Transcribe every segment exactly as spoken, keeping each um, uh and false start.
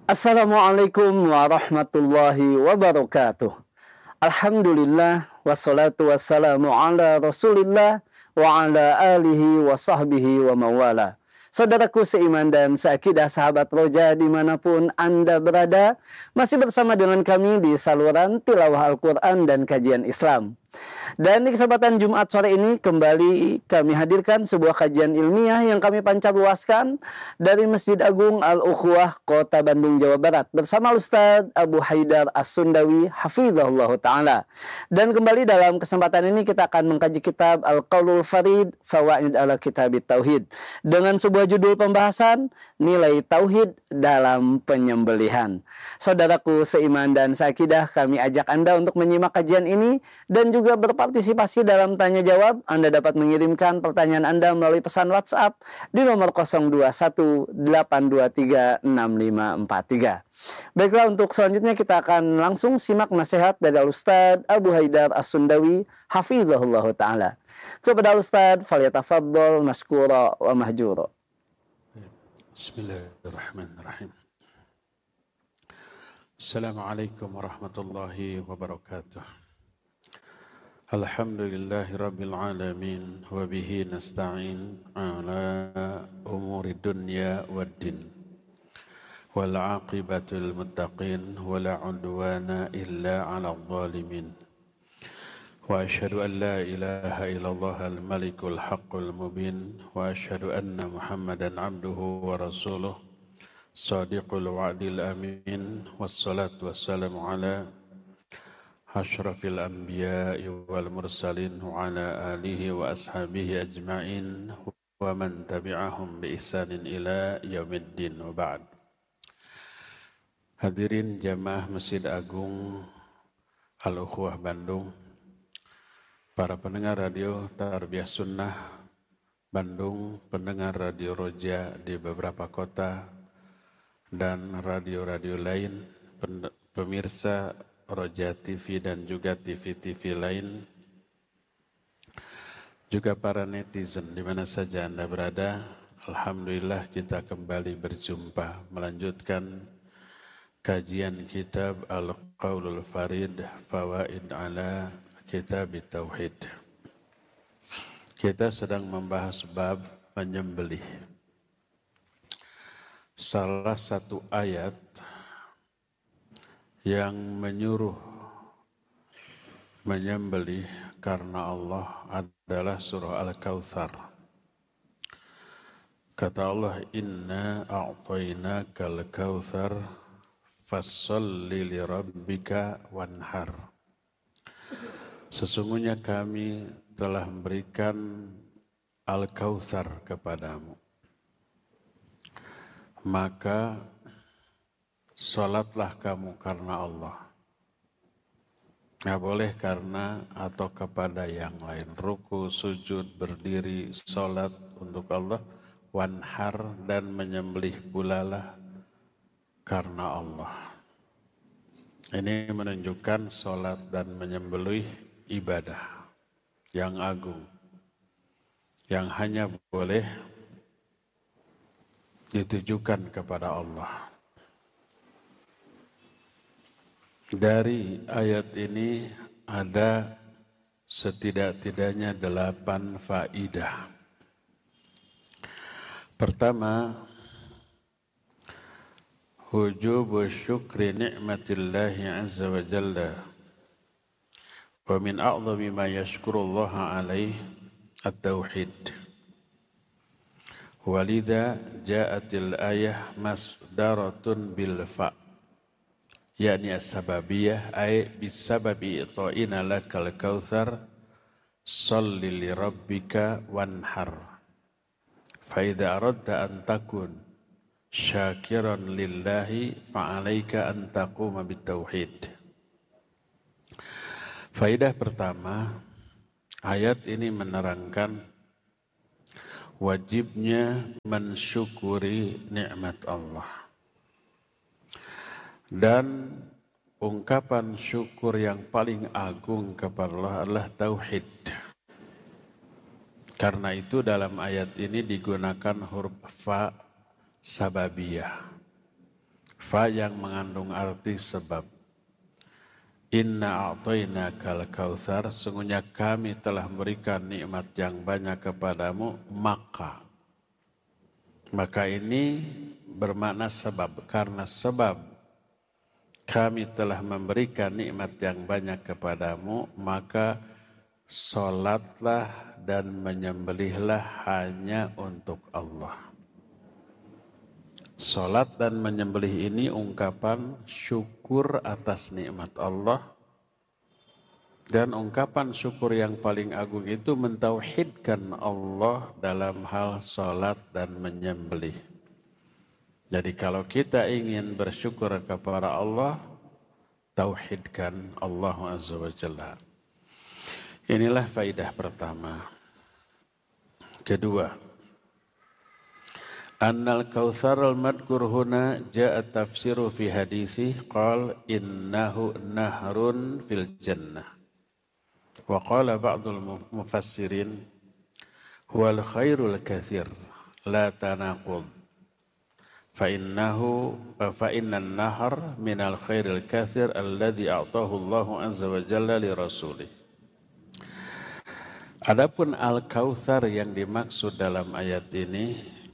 Assalamualaikum warahmatullahi wabarakatuh. Alhamdulillah wassalatu wassalamu ala Rasulillah wa ala alihi wa sahbihi wa mawala. Saudaraku seiman dan seakidah sahabat roja dimanapun Anda berada, masih bersama dengan kami di saluran tilawah Al-Quran dan kajian Islam. Dan di kesempatan Jumat sore ini kembali kami hadirkan sebuah kajian ilmiah yang kami pancarluaskan dari Masjid Agung Al-Ukhuwah Kota Bandung, Jawa Barat bersama Ustadz Abu Haidar As-Sundawi hafizahullah ta'ala. Dan kembali dalam kesempatan ini kita akan mengkaji kitab Al-Qaulul Farid Fawaid ala Kitabit Tauhid dengan sebuah judul pembahasan nilai tauhid dalam penyembelihan. Saudaraku seiman dan seakidah, kami ajak Anda untuk menyimak kajian ini dan juga juga berpartisipasi dalam tanya jawab. Anda dapat mengirimkan pertanyaan Anda melalui pesan WhatsApp di nomor nol dua satu delapan dua tiga enam lima empat tiga. Baiklah, untuk selanjutnya kita akan langsung simak nasihat dari Al-Ustadz Abu Haidar As-Sundawi hafizahullah ta'ala. Kepada Al-Ustadz, falyatafaddal maskura wa mahjura. Bismillahirrahmanirrahim. Assalamualaikum warahmatullahi wabarakatuh. Alhamdulillahi rabbil alamin wa bihi nasta'in ala umuri dunya waddin wal aqibatul muttaqin wala udwana illa ala zalimin wa ashhadu an la ilaha illallah al malikul haqqul mubin wa ashhadu anna muhammadan abduhu wa rasuluh sadiqul wa'dil amin wassalatu wassalamu ala asyrafil anbiya'i wal mursalin wa ala alihi wa ashabihi ajma'in wa man tabi'ahum bi ihsanin ila yaumiddin wa ba'd. Hadirin jamaah Masjid Agung Al-Ukhuwah Bandung, para pendengar radio Tarbiyah Sunnah Bandung, pendengar radio Roja di beberapa kota dan radio-radio lain, pemirsa Roja T V dan juga T V-T V lain, juga para netizen di mana saja Anda berada. Alhamdulillah kita kembali berjumpa melanjutkan kajian kitab Al-Qaulul Farid Fawaid ala Kitabit Tauhid. Kita sedang membahas bab menyembelih. Salah satu ayat yang menyuruh menyembelih karena Allah adalah surah Al-Kautsar. Kata Allah, inna a'tainakal kautsar fasholli lirabbika wanhar. Sesungguhnya kami telah memberikan Al-Kautsar kepadamu, maka salatlah kamu karena Allah. Nggak boleh karena atau kepada yang lain. Ruku, sujud, berdiri, salat untuk Allah. Wanhar, dan menyembelih pulalah karena Allah. Ini menunjukkan salat dan menyembelih ibadah yang agung, yang hanya boleh ditujukan kepada Allah. Dari ayat ini ada setidak-tidaknya delapan faidah. Pertama, wujubu syukri ni'matillahi azza wa jalla. Wa min a'zami ma yashkurullaha alaih at-tauhid. Walidha ja'atil ayah masdaratun bil fa'. yakni as-sababiyah ay bisababi ta'ina lakal kautsar salli li rabbika wanhar fa idza aradta an takun syakiran lillahi fa alaika an taquma bitauhid. Faidah pertama, ayat ini menerangkan wajibnya mensyukuri nikmat Allah. Dan ungkapan syukur yang paling agung kepada Allah adalah tauhid. Karena itu dalam ayat ini digunakan huruf fa sababiyah. Fa yang mengandung arti sebab. Inna a'tainakal kautsar, sungguhnya kami telah memberikan nikmat yang banyak kepadamu, maka. Maka ini bermakna sebab, karena sebab kami telah memberikan nikmat yang banyak kepadamu, maka salatlah dan menyembelihlah hanya untuk Allah. Salat dan menyembelih ini ungkapan syukur atas nikmat Allah, dan ungkapan syukur yang paling agung itu mentauhidkan Allah dalam hal salat dan menyembelih. Jadi kalau kita ingin bersyukur kepada Allah, tauhidkan Allah Azza wa Jalla. Inilah faidah pertama. Kedua, Annal kautsar al-madkur huna ja'a tafsiru fi hadithi qal innahu nahrun fil jannah. Wa qala ba'dul mufassirin huwal khairul katsir la tanaqud. Fa innahu fa innan nahar minal khairil katsir alladhi a'tahu Allahu azza wa jalla li rasulih. Adapun al-kautsar yang dimaksud dalam ayat ini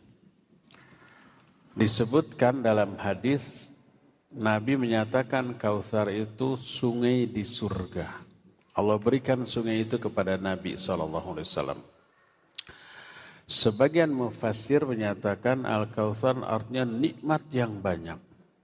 disebutkan dalam hadis, Nabi menyatakan Kautsar itu sungai di surga. Allah berikan sungai itu kepada Nabi shallallahu alaihi wasallam. Sebagian mufassir menyatakan Al-Kautsar artinya nikmat yang banyak.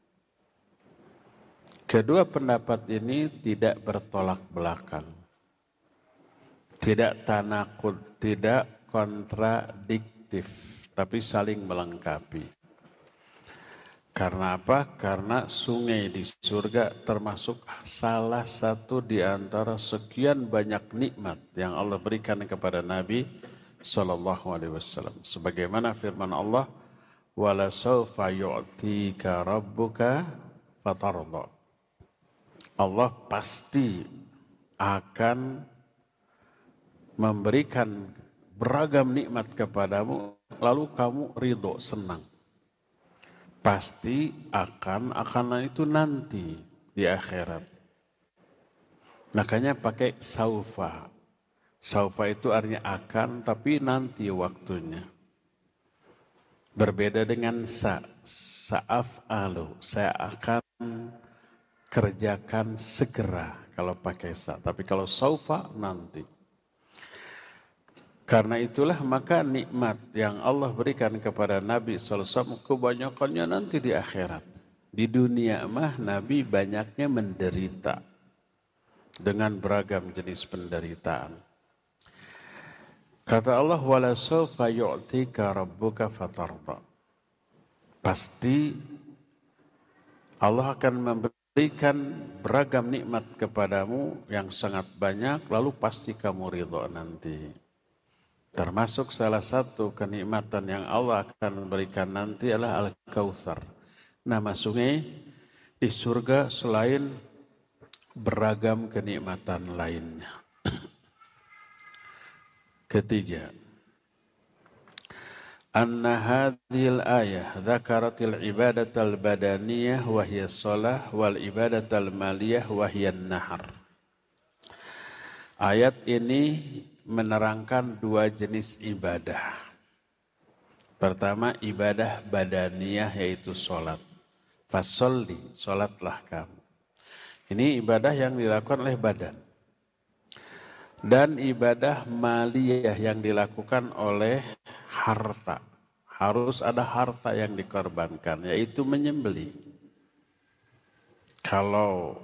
Kedua pendapat ini tidak bertolak belakang, tidak tanakud, tidak kontradiktif, tapi saling melengkapi. Karena apa? Karena sungai di surga termasuk salah satu di antara sekian banyak nikmat yang Allah berikan kepada Nabi sallallahu alaihi wasallam. Sebagaimana firman Allah, "Wala sawfa yu'tika rabbuka fatarda." Allah pasti akan memberikan beragam nikmat kepadamu, lalu kamu ridho, senang. Pasti akan, akan itu nanti di akhirat. Makanya pakai saufa. Saufa itu artinya akan, tapi nanti waktunya. Berbeda dengan sa, sa'af'alu, saya akan kerjakan segera kalau pakai sa. Tapi kalau saufa nanti. Karena itulah maka nikmat yang Allah berikan kepada Nabi sallallahu alaihi wasallam kebanyakannya nanti di akhirat. Di dunia mah Nabi banyaknya menderita dengan beragam jenis penderitaan. Kata Allah, "Wala sawfa yu'tika rabbuka fatarda." Pasti Allah akan memberikan beragam nikmat kepadamu yang sangat banyak, lalu pasti kamu ridho nanti. Termasuk salah satu kenikmatan yang Allah akan berikan nanti adalah Al-Kautsar. Nama sungai di surga selain beragam kenikmatan lainnya. Ketiga, anna hadhil ayah dzakaratil ibadatal badaniyah wa hiya shalah wal ibadatal maliyah wa hiya nahar. Ayat ini menerangkan dua jenis ibadah. Pertama, ibadah badaniyah yaitu sholat. Fasolli, sholatlah kamu. Ini ibadah yang dilakukan oleh badan. Dan ibadah maliyah yang dilakukan oleh harta. Harus ada harta yang dikorbankan, yaitu menyembelih. Kalau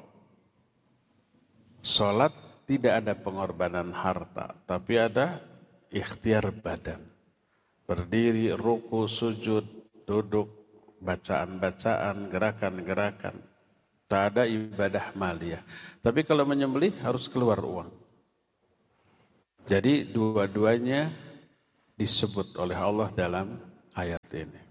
sholat, tidak ada pengorbanan harta, tapi ada ikhtiar badan. Berdiri, ruku, sujud, duduk, bacaan-bacaan, gerakan-gerakan. Tak ada ibadah maliyah. Tapi kalau menyembelih harus keluar uang. Jadi dua-duanya disebut oleh Allah dalam ayat ini.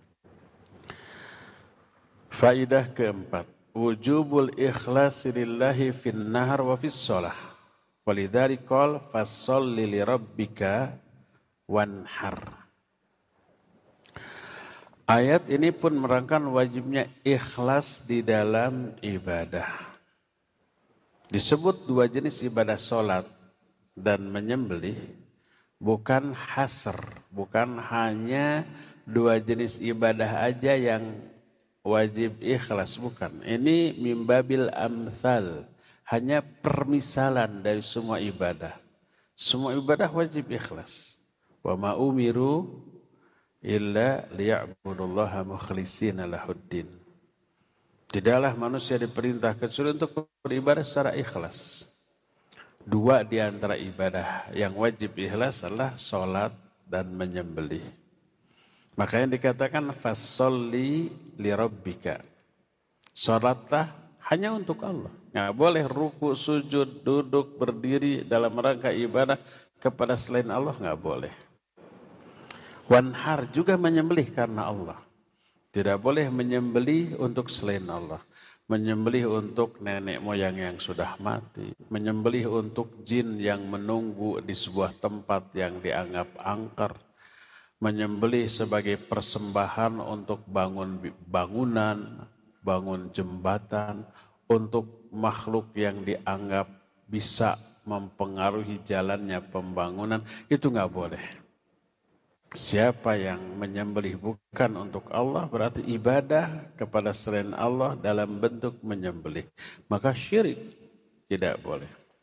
Faidah keempat, wujubul ikhlasi lillahi fin nahar wa fis shalah. Walidhari qol fasholli li rabbika wanhar. Ayat ini pun menerangkan wajibnya ikhlas di dalam ibadah. Disebut dua jenis ibadah sholat dan menyembelih, bukan hasr, bukan hanya dua jenis ibadah aja yang wajib ikhlas, bukan. Ini mimbabil amthal, hanya permisalan dari semua ibadah. Semua ibadah wajib ikhlas. Wa ma umiru illa liya'budullaha mukhlishina lahuddin. Tidaklah manusia diperintah kecuali untuk beribadah secara ikhlas. Dua di antara ibadah yang wajib ikhlas adalah sholat dan menyembelih. Makanya dikatakan fasolli li rabbika. Sholatlah hanya untuk Allah. Nggak boleh ruku, sujud, duduk, berdiri dalam rangka ibadah kepada selain Allah, nggak boleh. Wanhar juga menyembelih karena Allah. Tidak boleh menyembelih untuk selain Allah. Menyembelih untuk nenek moyang yang sudah mati. Menyembelih untuk jin yang menunggu di sebuah tempat yang dianggap angker. Menyembelih sebagai persembahan untuk bangun bangunan, bangun jembatan, untuk makhluk yang dianggap bisa mempengaruhi jalannya pembangunan, itu nggak boleh. Siapa yang menyembelih bukan untuk Allah berarti ibadah kepada selain Allah dalam bentuk menyembelih. Maka syirik tidak boleh.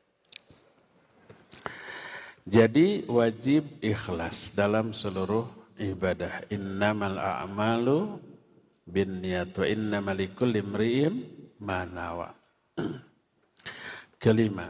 Jadi wajib ikhlas dalam seluruh ibadah. Innamal a'malu binniyat wa innamal likulli imri'in ma nawa. Kelima.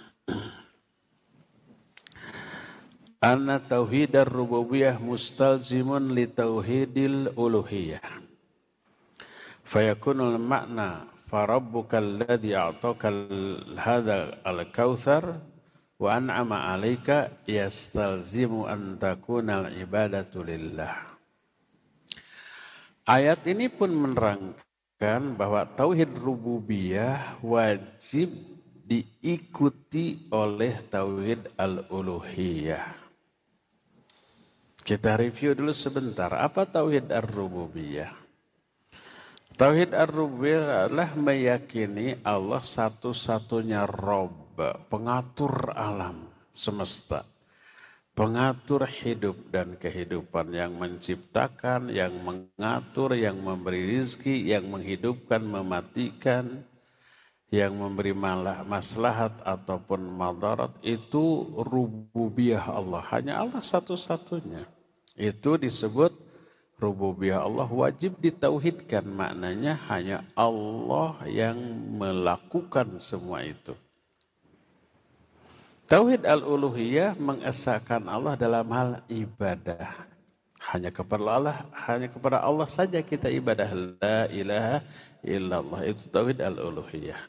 Anna tauhidar rububiyah mustalzimun li tauhidil uluhiyah. Fayakunul makna farabbuka alladhi a'taka hadha al-kautsar wa an'ama 'alaika yastalzimu an takuna al-ibadatu lillah. Ayat ini pun menerangkan bahwa tauhid rububiyah wajib diikuti oleh tauhid al-uluhiyah. Kita review dulu sebentar, apa tauhid ar-rububiyah? Tauhid ar-rububiyah adalah meyakini Allah satu-satunya Rabb, pengatur alam semesta, pengatur hidup dan kehidupan, yang menciptakan, yang mengatur, yang memberi rizki, yang menghidupkan, mematikan, yang memberi maslahat ataupun madarat. Itu rububiyah Allah, hanya Allah satu-satunya. Itu disebut rububiyah Allah, wajib ditauhidkan. Maknanya hanya Allah yang melakukan semua itu. Tauhid al-uluhiyah mengesahkan Allah dalam hal ibadah. Hanya kepada Allah, hanya kepada Allah saja kita ibadah. La ilaha illallah, itu tauhid al-uluhiyah.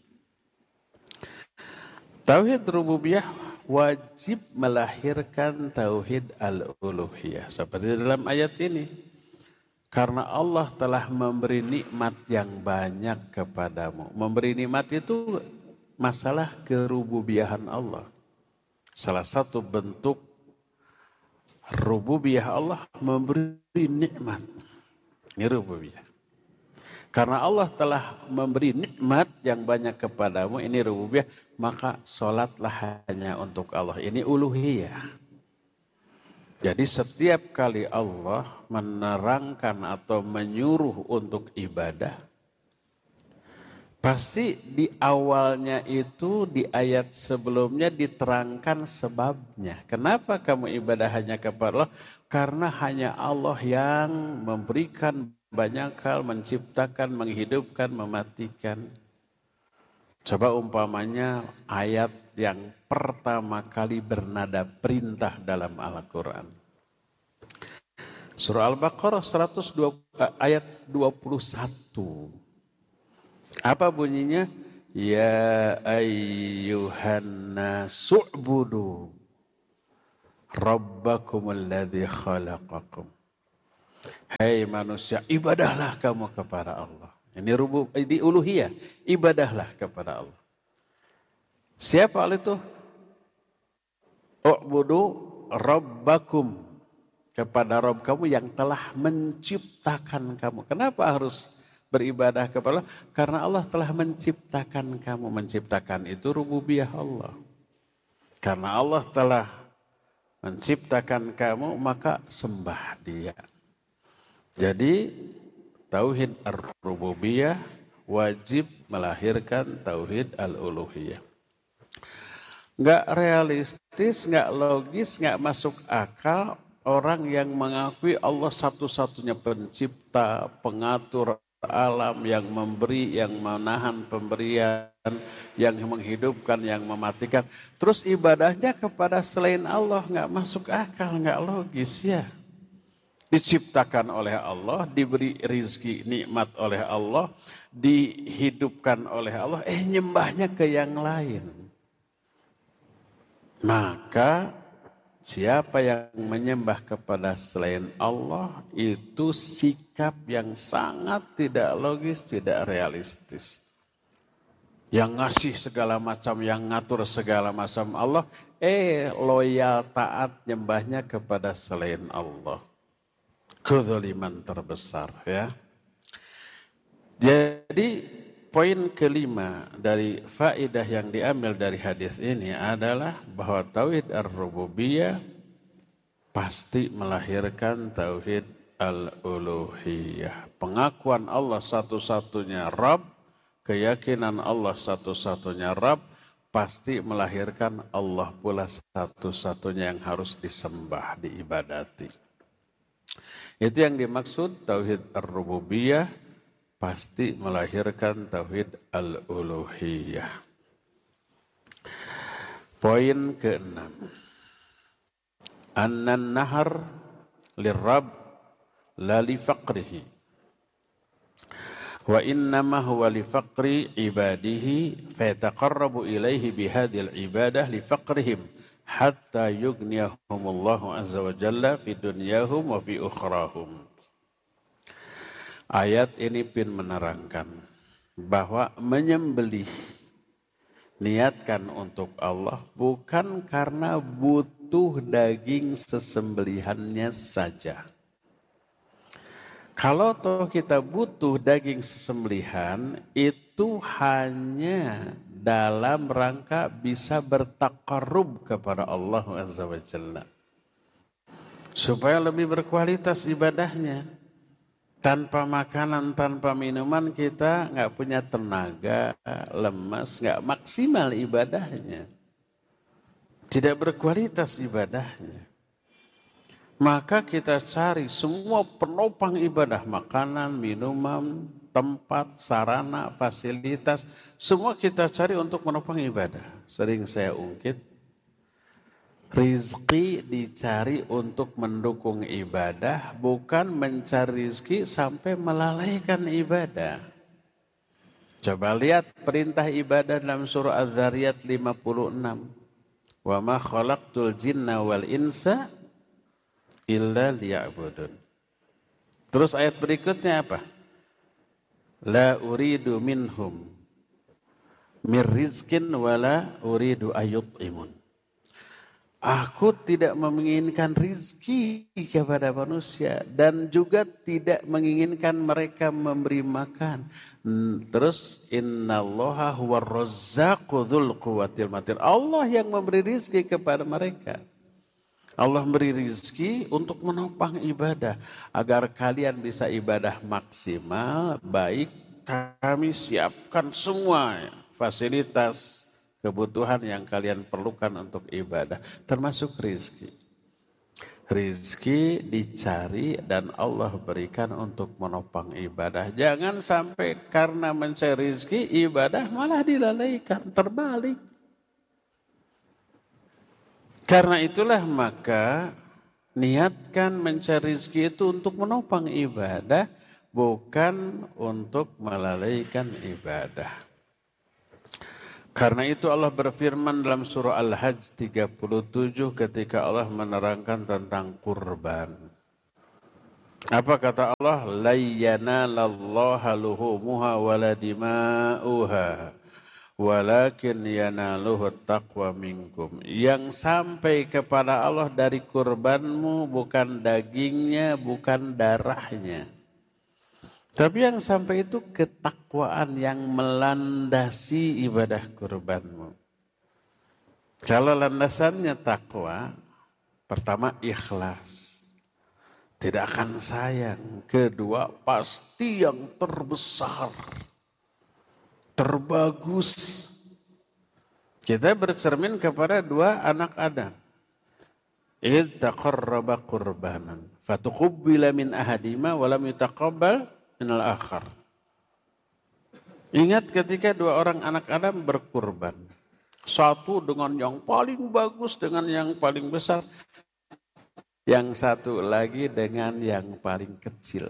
Tauhid rububiyah wajib melahirkan tauhid al-uluhiyah. Seperti dalam ayat ini. Karena Allah telah memberi nikmat yang banyak kepadamu. Memberi nikmat itu masalah kerububiyahan Allah. Salah satu bentuk rububiyah Allah memberi nikmat. Ini rububiyah. Karena Allah telah memberi nikmat yang banyak kepadamu, ini rububiyah, maka sholatlah hanya untuk Allah. Ini uluhiyah. Jadi setiap kali Allah menerangkan atau menyuruh untuk ibadah, pasti di awalnya itu di ayat sebelumnya diterangkan sebabnya. Kenapa kamu ibadah hanya kepada Allah? Karena hanya Allah yang memberikan banyak hal, menciptakan, menghidupkan, mematikan. Coba umpamanya ayat yang pertama kali bernada perintah dalam Al-Quran. Surah Al-Baqarah seratus dua, ayat dua puluh satu. Apa bunyinya? Ya ayyuhan nasu'budu rabbakumul ladzi khalaqakum. Hai manusia, ibadahlah kamu kepada Allah. Ini rubub, di uluhiyah, ibadahlah kepada Allah. Siapa Allah itu? U'budu rabbakum. kepada Rabb kamu yang telah menciptakan kamu. Kenapa harus beribadah kepada Allah? Karena Allah telah menciptakan kamu. Menciptakan itu rububiyah Allah. Karena Allah telah menciptakan kamu, maka sembah Dia. Jadi tauhid ar-rububiyah wajib melahirkan tauhid al-uluhiyah. Nggak realistis, nggak logis, nggak masuk akal orang yang mengakui Allah satu-satunya pencipta, pengatur alam, yang memberi, yang menahan pemberian, yang menghidupkan, yang mematikan. Terus ibadahnya kepada selain Allah, nggak masuk akal, nggak logis ya. Diciptakan oleh Allah, diberi rizki nikmat oleh Allah, dihidupkan oleh Allah, eh nyembahnya ke yang lain. Maka siapa yang menyembah kepada selain Allah itu sikap yang sangat tidak logis, tidak realistis. Yang ngasih segala macam, yang ngatur segala macam Allah, eh loyal taat nyembahnya kepada selain Allah. Kezaliman terbesar ya. Jadi poin kelima dari faedah yang diambil dari hadis ini adalah bahwa tauhid ar-rububiyah pasti melahirkan tauhid al-uluhiyah. Pengakuan Allah satu-satunya Rabb, keyakinan Allah satu-satunya Rabb pasti melahirkan Allah pula satu-satunya yang harus disembah, diibadati. Itu yang dimaksud tauhid ar-rububiyah pasti melahirkan tauhid al-uluhiyah. Poin keenam. Annan nahar lirrab la li faqrihi. Wa innama huwa li faqri ibadihi fayataqarrabu ilaihi bihadhil ibadah li faqrihim hatta yughniyahumullahu azza wa jalla fi dunyahum wa fi ukhrahum. Ayat ini pun menerangkan bahwa menyembelih niatkan untuk Allah bukan karena butuh daging sesembelihannya saja. Kalau toh kita butuh daging sesembelihan itu hanya dalam rangka bisa bertaqarrub kepada Allah azza wa jalla. Supaya lebih berkualitas ibadahnya. Tanpa makanan, tanpa minuman kita nggak punya tenaga, lemas, nggak maksimal ibadahnya. Tidak berkualitas ibadahnya. Maka kita cari semua penopang ibadah, makanan, minuman, tempat, sarana, fasilitas. Semua kita cari untuk menopang ibadah. Sering saya ungkit. Rizki dicari untuk mendukung ibadah, bukan mencari rizki sampai melalaikan ibadah. Coba lihat perintah ibadah dalam surah Az-Zariyat lima puluh enam. Wa ma khalaqtul jinna wal insa illa liya'budun. Terus ayat berikutnya apa? La uridu minhum mir rizkin wala uridu ayut'imun. Aku tidak menginginkan rizki kepada manusia dan juga tidak menginginkan mereka memberi makan. Terus innallaha huwar razzaqu dzul quwwatil matin. Allah yang memberi rizki kepada mereka. Allah memberi rizki untuk menopang ibadah agar kalian bisa ibadah maksimal. Baik, kami siapkan semua fasilitas kebutuhan yang kalian perlukan untuk ibadah, termasuk rizki. Rizki dicari dan Allah berikan untuk menopang ibadah. Jangan sampai karena mencari rizki, ibadah malah dilalaikan, terbalik. Karena itulah maka niatkan mencari rizki itu untuk menopang ibadah, bukan untuk melalaikan ibadah. Karena itu Allah berfirman dalam surah Al-Hajj tiga puluh tujuh ketika Allah menerangkan tentang kurban. Apa kata Allah? La yanalallaha luhumuha wala dima'uha walakin yanaluhu taqwa minkum. Yang sampai kepada Allah dari kurbanmu bukan dagingnya, bukan darahnya. Tapi yang sampai itu ketakwaan yang melandasi ibadah kurbanmu. Kalau landasannya takwa, pertama ikhlas. Tidak akan sayang. Kedua, pasti yang terbesar. Terbagus. Kita bercermin kepada dua anak Adam. Id taqarraba qurbanan. Fatuqubbila min ahadima walam yutaqabbal minal akhar. Ingat ketika dua orang anak Adam berkurban. Satu dengan yang paling bagus, dengan yang paling besar. Yang satu lagi dengan yang paling kecil.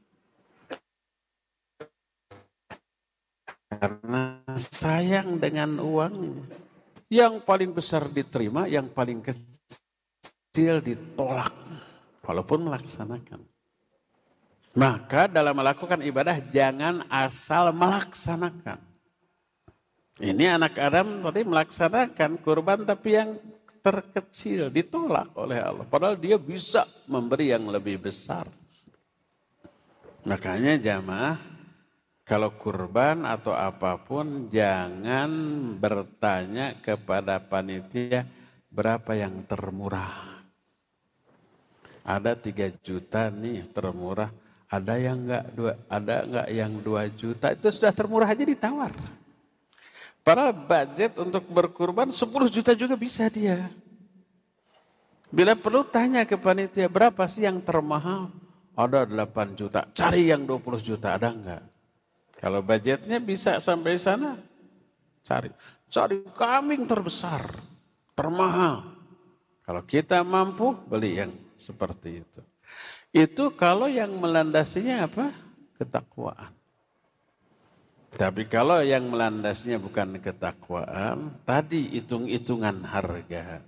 Karena sayang dengan uangnya. Yang paling besar diterima, yang paling kecil ditolak. Walaupun melaksanakan. Maka dalam melakukan ibadah jangan asal melaksanakan. Ini anak Adam tadi melaksanakan kurban tapi yang terkecil ditolak oleh Allah. Padahal dia bisa memberi yang lebih besar. Makanya jamaah kalau kurban atau apapun jangan bertanya kepada panitia berapa yang termurah. Ada tiga juta nih termurah. Ada yang enggak dua, ada enggak yang dua juta, itu sudah termurah aja ditawar. Padahal budget untuk berkurban sepuluh juta juga bisa dia. Bila perlu tanya ke panitia berapa sih yang termahal? Ada delapan juta, cari yang dua puluh juta, ada enggak? Kalau budgetnya bisa sampai sana, cari. Cari kambing terbesar, termahal. Kalau kita mampu, beli yang seperti itu. Itu kalau yang melandasinya apa? Ketakwaan. Tapi kalau yang melandasinya bukan ketakwaan, tadi hitung-hitungan harga.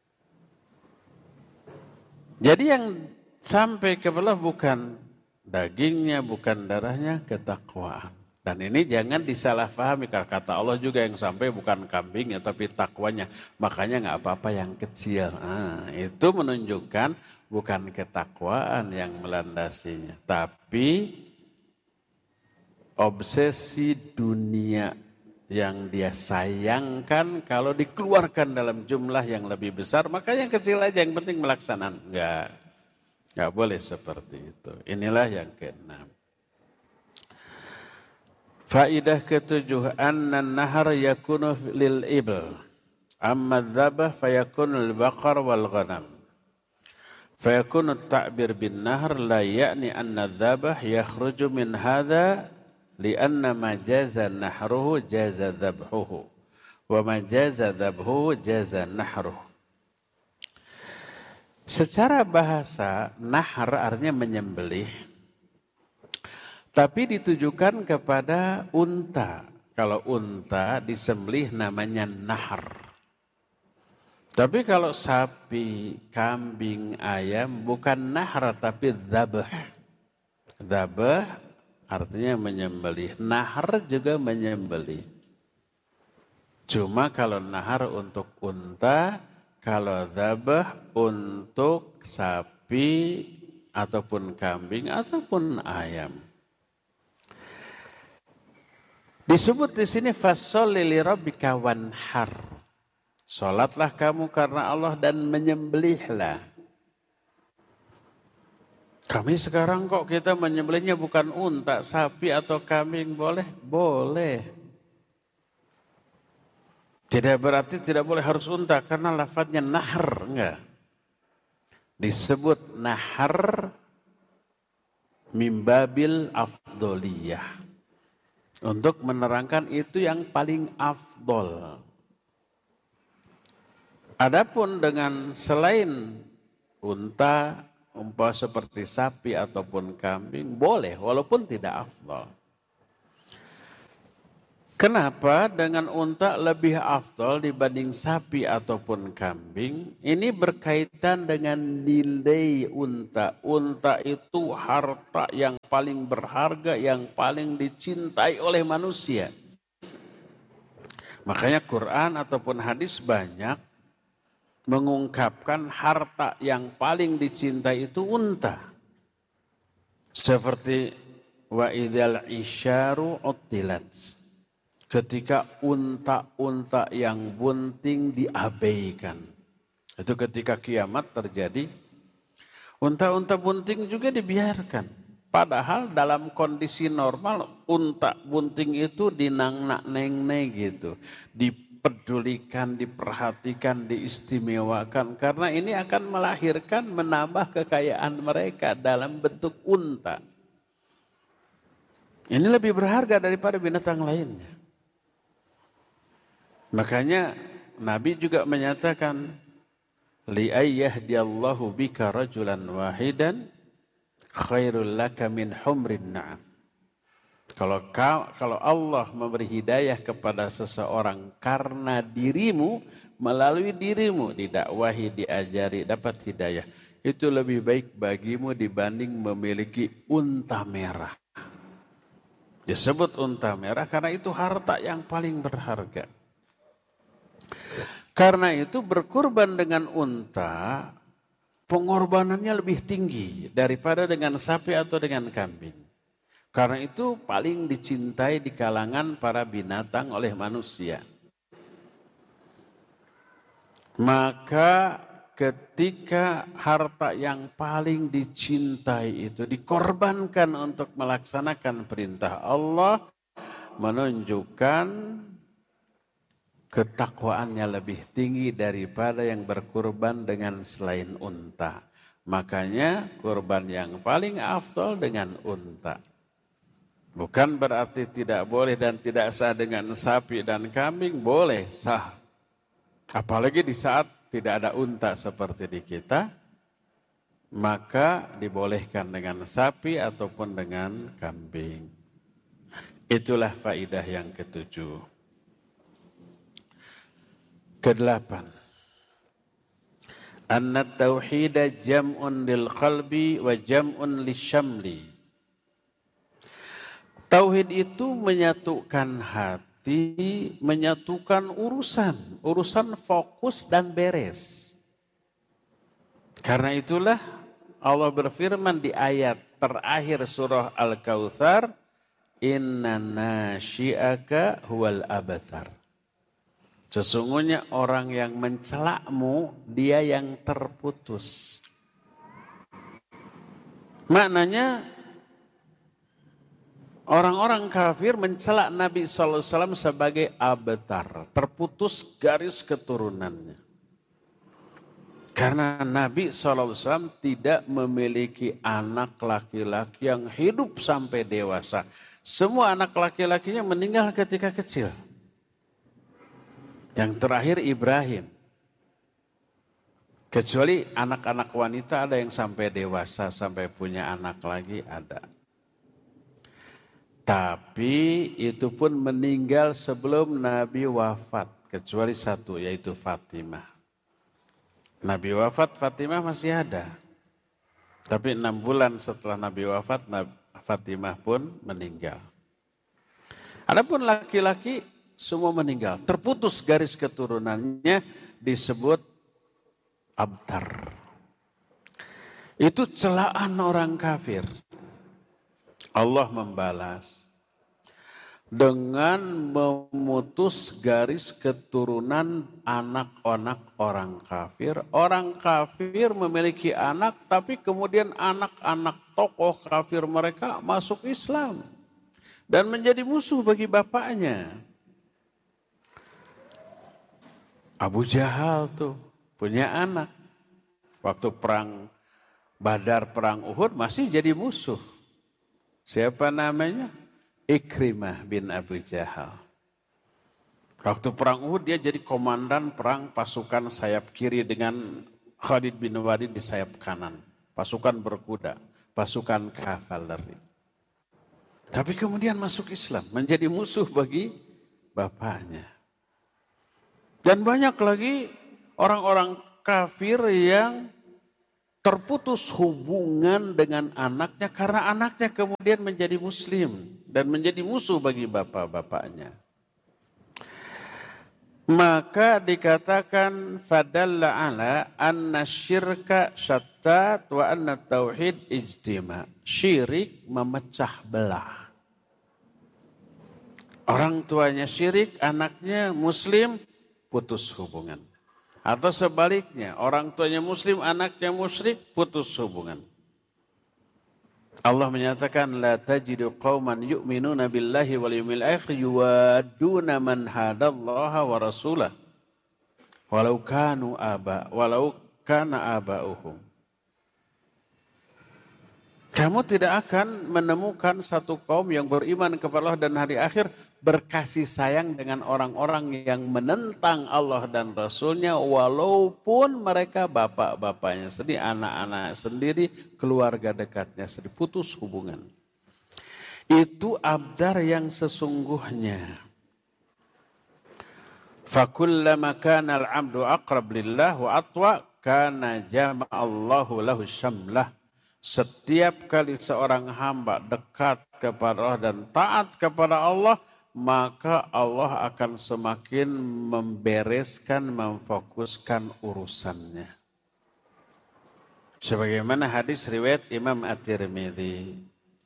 Jadi yang sampai ke bawah bukan dagingnya, bukan darahnya, ketakwaan. Dan ini jangan disalahpahami, karena kata Allah juga yang sampai bukan kambingnya, tapi takwanya. Makanya nggak apa-apa yang kecil. Nah, itu menunjukkan bukan ketakwaan yang melandasinya, tapi obsesi dunia yang dia sayangkan kalau dikeluarkan dalam jumlah yang lebih besar, maka yang kecil aja yang penting melaksanakan. Enggak, enggak boleh seperti itu. Inilah yang keenam. Faidah ketujuh, anna nahar yakunu lil ibl, amma dzabah fayakunu lil baqar wal ghanam. Fayakunu at-ta'bir bin nahr la ya'ni anna dzabah yakhruju min hadha li'anna ma jaza nahruhu jaza dzabhuhu wa ma jaza dzabhuhu jaza nahruhu. Secara bahasa nahr artinya menyembelih, tapi ditujukan kepada unta. Kalau unta disembelih namanya nahr. Tapi kalau sapi, kambing, ayam bukan nahr tapi dzabh. Dzabh artinya menyembelih. Nahr juga menyembelih. Cuma kalau nahr untuk unta, kalau dzabh untuk sapi ataupun kambing ataupun ayam. Disebut di sini fasholli li rabbika wanhar. Salatlah kamu karena Allah dan menyembelihlah. Kami sekarang kok kita menyembelihnya bukan unta, sapi atau kambing, boleh? Boleh. Tidak berarti tidak boleh harus unta karena lafadznya nahr, enggak. Disebut nahr mimbabil afdoliyah. Untuk menerangkan itu yang paling afdol. Adapun dengan selain unta, umpama seperti sapi ataupun kambing, boleh walaupun tidak afdal. Kenapa dengan unta lebih afdal dibanding sapi ataupun kambing? Ini berkaitan dengan nilai unta. Unta itu harta yang paling berharga, yang paling dicintai oleh manusia. Makanya Quran ataupun hadis banyak mengungkapkan harta yang paling dicintai itu unta. Seperti wa idzal isyaru uttilat. Ketika unta-unta yang bunting diabaikan. Itu ketika kiamat terjadi. Unta-unta bunting juga dibiarkan. Padahal dalam kondisi normal unta bunting itu dinang-neng-neng gitu. Dipedulikan, diperhatikan, diistimewakan. Karena ini akan melahirkan, menambah kekayaan mereka dalam bentuk unta. Ini lebih berharga daripada binatang lainnya. Makanya Nabi juga menyatakan, li'ayyahdiyallahu bika rajulan wahidan khairul laka min humrin na'am. Kalau kau, kalau Allah memberi hidayah kepada seseorang karena dirimu, melalui dirimu didakwahi, diajari, dapat hidayah, itu lebih baik bagimu dibanding memiliki unta merah. Disebut unta merah karena itu harta yang paling berharga. Karena itu berkurban dengan unta pengorbanannya lebih tinggi daripada dengan sapi atau dengan kambing. Karena itu paling dicintai di kalangan para binatang oleh manusia. Maka ketika harta yang paling dicintai itu dikorbankan untuk melaksanakan perintah Allah, menunjukkan ketakwaannya lebih tinggi daripada yang berkurban dengan selain unta. Makanya kurban yang paling afdol dengan unta. Bukan berarti tidak boleh dan tidak sah dengan sapi dan kambing, boleh sah. Apalagi di saat tidak ada unta seperti di kita, maka dibolehkan dengan sapi ataupun dengan kambing. Itulah faidah yang ketujuh. Kedelapan, anna tauhida jam'un lil qalbi wa jam'un lisyamli. Tauhid itu menyatukan hati, menyatukan urusan, urusan fokus dan beres. Karena itulah Allah berfirman di ayat terakhir surah Al-Kautsar, inna nasyi'aka huwal abthar. Sesungguhnya orang yang mencelakmu, dia yang terputus. Maknanya orang-orang kafir mencelak Nabi shallallahu alaihi wasallam sebagai abtar, terputus garis keturunannya. Karena Nabi shallallahu alaihi wasallam tidak memiliki anak laki-laki yang hidup sampai dewasa. Semua anak laki-lakinya meninggal ketika kecil. Yang terakhir Ibrahim. Kecuali anak-anak wanita ada yang sampai dewasa, sampai punya anak lagi ada. Tapi itu pun meninggal sebelum Nabi wafat. Kecuali satu, yaitu Fatimah. Nabi wafat, Fatimah masih ada. Tapi enam bulan setelah Nabi wafat, Fatimah pun meninggal. Adapun laki-laki semua meninggal. Terputus garis keturunannya, disebut abtar. Itu celaan orang kafir. Allah membalas dengan memutus garis keturunan anak-anak orang kafir. Orang kafir memiliki anak, tapi kemudian anak-anak tokoh kafir mereka masuk Islam dan menjadi musuh bagi bapaknya. Abu Jahal tuh punya anak. Waktu perang Badar, perang Uhud masih jadi musuh. Siapa namanya? Ikrimah bin Abu Jahal. Waktu perang Uhud dia jadi komandan perang pasukan sayap kiri dengan Khalid bin Walid di sayap kanan. Pasukan berkuda, pasukan kavaleri. Tapi kemudian masuk Islam, menjadi musuh bagi bapaknya. Dan banyak lagi orang-orang kafir yang terputus hubungan dengan anaknya karena anaknya kemudian menjadi muslim dan menjadi musuh bagi bapak-bapaknya. Maka dikatakan fadalla ala anna syirka syattat wa anna tauhid ijtima. Syirik memecah belah. Orang tuanya syirik, anaknya muslim, putus hubungan. Atau sebaliknya, orang tuanya muslim, anaknya musyrik, putus hubungan. Allah menyatakan la tajidu qauman yu'minuna billahi wal yawmil akhir yuwadduna man hadallaha wa rasulah walau kanu aba walau kana abauhum. Kamu tidak akan menemukan satu kaum yang beriman kepada Allah dan hari akhir berkasih sayang dengan orang-orang yang menentang Allah dan Rasulnya walaupun mereka bapak-bapaknya sendiri, anak-anak sendiri, keluarga dekatnya sendiri, putus hubungan. Itu abdar yang sesungguhnya. Fakullama kana al-'abdu aqrab lillah wa atwa kana jama'allahu lahu syamlah. Setiap kali seorang hamba dekat kepada Allah dan taat kepada Allah, maka Allah akan semakin membereskan, memfokuskan urusannya. Sebagaimana hadis riwayat Imam At-Tirmidzi.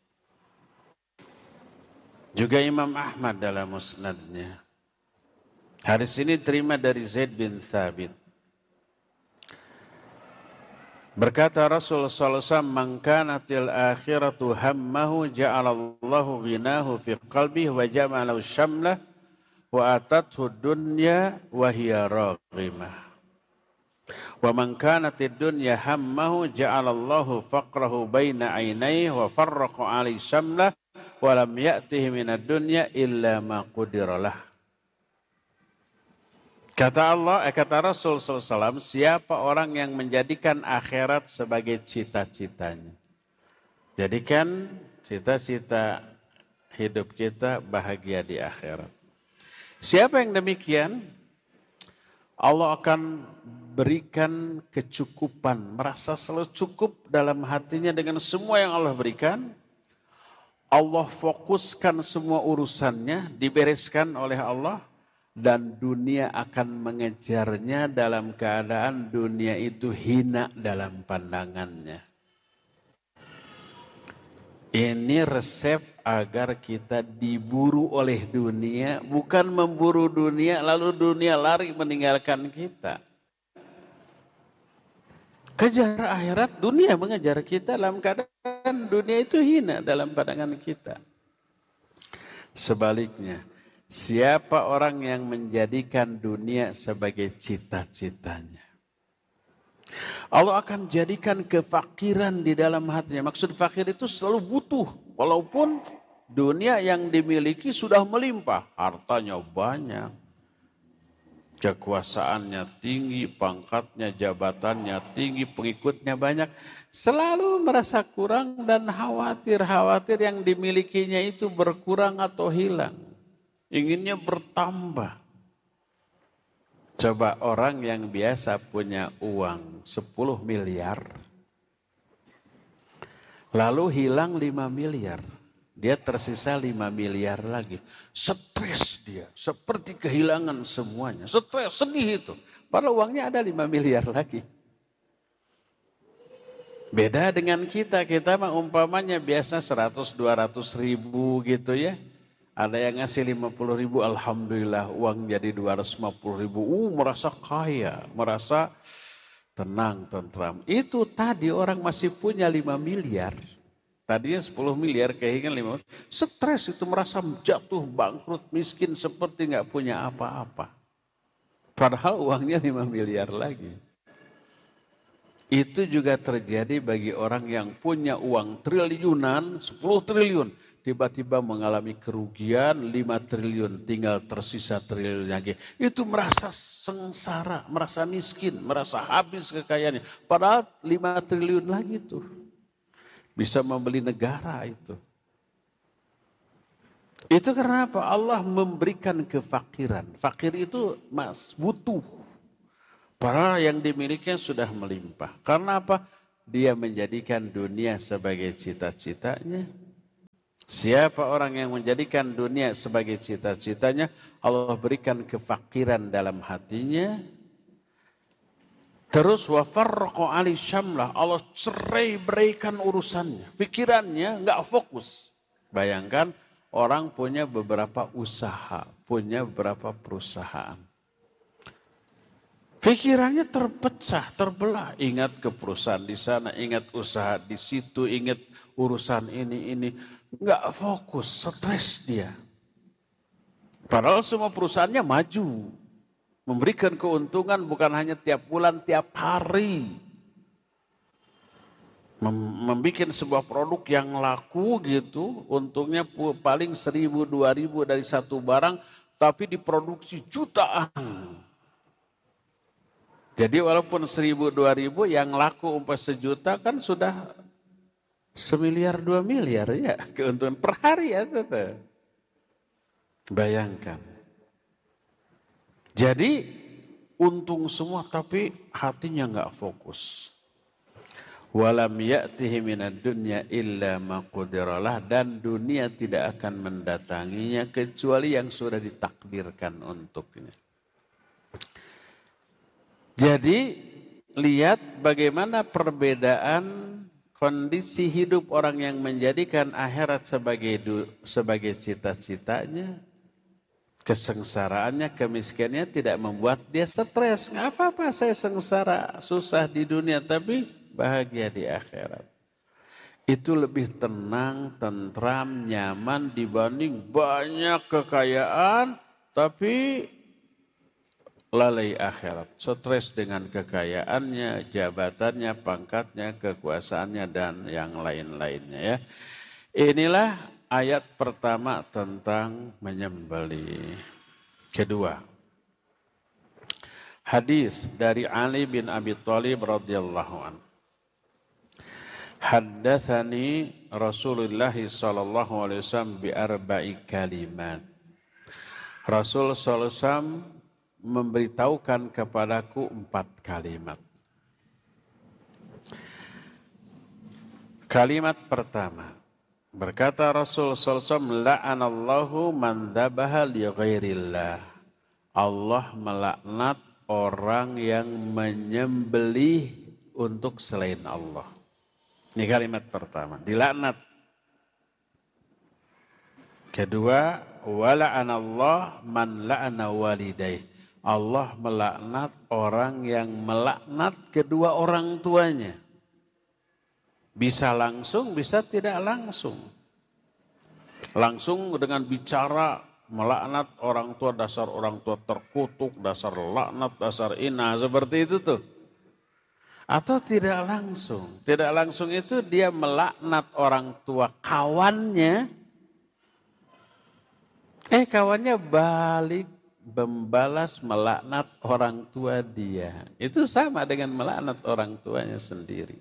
Juga Imam Ahmad dalam musnadnya. Hadis ini terima dari Zaid bin Thabit. Berkata Rasul sallallahu alaihi wasallam, "Man kanatil akhiratu hammahu ja'alallahu ghinahu fi qalbihi wa jama'alahu syamlah wa atathu dunya wa hiya raghimah. Wa man kanatid dunya hammahu ja'alallahu faqrahu baina 'ainayhi wa farraqa 'alaihi syamlah wa lam ya'tihi minad dunya illa ma qudiralah." Kata Allah, eh, kata Rasul sallallahu alaihi wasallam, siapa orang yang menjadikan akhirat sebagai cita-citanya. Jadikan cita-cita hidup kita bahagia di akhirat. Siapa yang demikian, Allah akan berikan kecukupan, merasa selalu cukup dalam hatinya dengan semua yang Allah berikan. Allah fokuskan semua urusannya, dibereskan oleh Allah. Dan dunia akan mengejarnya dalam keadaan dunia itu hina dalam pandangannya. Ini resep agar kita diburu oleh dunia, bukan memburu dunia lalu dunia lari meninggalkan kita. Kejar akhirat, dunia mengejar kita dalam keadaan dunia itu hina dalam pandangan kita. Sebaliknya, siapa orang yang menjadikan dunia sebagai cita-citanya, Allah akan jadikan kefakiran di dalam hatinya. Maksud fakir itu selalu butuh. Walaupun dunia yang dimiliki sudah melimpah. Hartanya banyak. Kekuasaannya tinggi, pangkatnya, jabatannya tinggi, pengikutnya banyak. Selalu merasa kurang dan khawatir. Khawatir yang dimilikinya itu berkurang atau hilang. Inginnya bertambah. Coba orang yang biasa punya uang sepuluh miliar. Lalu hilang lima miliar. Dia tersisa lima miliar lagi. Stres dia. Seperti kehilangan semuanya. Stres, sedih itu. Padahal uangnya ada lima miliar lagi. Beda dengan kita. Kita mah umpamanya biasa seratus dua ratus ribu gitu ya. Ada yang ngasih lima puluh ribu, alhamdulillah uang jadi dua ratus lima puluh ribu. Uh, merasa kaya, merasa tenang, tentram. Itu tadi orang masih punya lima miliar. Tadinya sepuluh miliar, kehilangan lima miliar. Stres itu, merasa jatuh, bangkrut, miskin, seperti nggak punya apa-apa. Padahal uangnya lima miliar lagi. Itu juga terjadi bagi orang yang punya uang triliunan, sepuluh triliun. Tiba-tiba mengalami kerugian lima triliun, tinggal tersisa triliun lagi. Itu merasa sengsara, merasa miskin, merasa habis kekayaannya. Padahal lima triliun lagi tuh. Bisa membeli negara itu. Itu karena apa? Allah memberikan kefakiran. Fakir itu mas, butuh. Padahal yang dimilikinya sudah melimpah. Karena apa? Dia menjadikan dunia sebagai cita-citanya. Siapa orang yang menjadikan dunia sebagai cita-citanya, Allah berikan kefakiran dalam hatinya. Terus wa farraqa ali syamlah, Allah cerai beraikan urusannya, pikirannya enggak fokus. Bayangkan orang punya beberapa usaha, punya beberapa perusahaan. Pikirannya terpecah, terbelah. Ingat ke perusahaan di sana, ingat usaha di situ, ingat urusan ini, ini. Enggak fokus, stres dia. Padahal semua perusahaannya maju. Memberikan keuntungan bukan hanya tiap bulan, tiap hari. Membikin sebuah produk yang laku gitu, untungnya paling seribu, dua ribu dari satu barang, tapi diproduksi jutaan. Jadi walaupun seribu, dua ribu, yang laku umpah sejuta kan sudah semiliar, dua miliar ya. Keuntungan per hari ya tetap. Bayangkan. Jadi untung semua tapi hatinya enggak fokus. Walam ya'tihi minad dunya illa ma qudiralah, dan dunia tidak akan mendatanginya kecuali yang sudah ditakdirkan untuknya. Jadi lihat bagaimana perbedaan kondisi hidup orang yang menjadikan akhirat sebagai sebagai cita-citanya. Kesengsaraannya, kemiskinannya tidak membuat dia stres. Nggak apa-apa saya sengsara, susah di dunia, tapi bahagia di akhirat. Itu lebih tenang, tentram, nyaman dibanding banyak kekayaan, tapi lalai akhirat. Stres dengan kekayaannya, jabatannya, pangkatnya, kekuasaannya, dan yang lain-lainnya ya. Inilah ayat pertama tentang menyembelih. Kedua, hadis dari Ali bin Abi Thalib radhiyallahu anhu. Haddatsani Rasulullah sallallahu alaihi wasallam bi arba'i kalimat. Rasul sallallahu alaihi wasallam memberitahukan kepadaku empat kalimat. Kalimat pertama, berkata Rasul sallallahu alaihi wasallam, la'anallahu man dzabaha li ghairillah. Allah melaknat orang yang menyembelih untuk selain Allah. Ini kalimat pertama, dilaknat. Kedua, wa la'anallahu man la'ana walidayh. Allah melaknat orang yang melaknat kedua orang tuanya. Bisa langsung, bisa tidak langsung. Langsung dengan bicara melaknat orang tua, dasar orang tua terkutuk, dasar laknat, dasar ina, seperti itu tuh. Atau tidak langsung. Tidak langsung itu dia melaknat orang tua kawannya. Eh kawannya balik membalas melaknat orang tua dia. Itu sama dengan melaknat orang tuanya sendiri.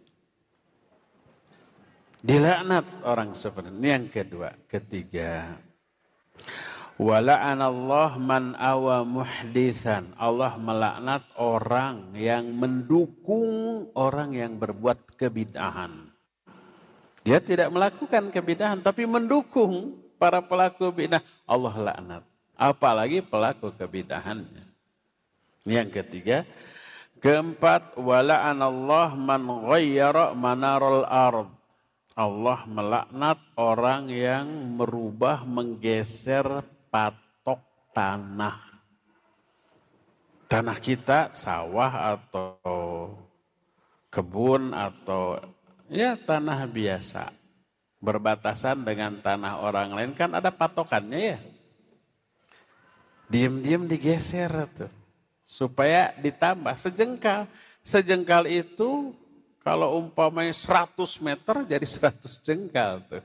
Dilaknat orang seperti ini. Yang kedua, ketiga. Wala'anallah man awa muhdithan. Allah melaknat orang yang mendukung orang yang berbuat kebid'ahan. Dia tidak melakukan kebid'ahan tapi mendukung para pelaku bid'ah. Allah laknat. Apalagi pelaku kebid'ahannya. Yang ketiga. Keempat, wala'anallah man ghayyara manarul ard. Allah melaknat orang yang merubah, menggeser patok tanah. Tanah kita sawah atau kebun atau ya tanah biasa. Berbatasan dengan tanah orang lain kan ada patokannya ya. Diam-diam digeser tuh. Supaya ditambah sejengkal. Sejengkal itu kalau umpamanya seratus meter jadi seratus jengkal tuh.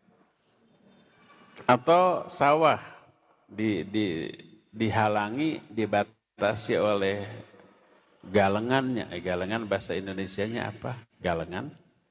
Atau sawah di, di, dihalangi, dibatasi oleh galengannya. Eh, galengan bahasa Indonesianya apa? Galengan.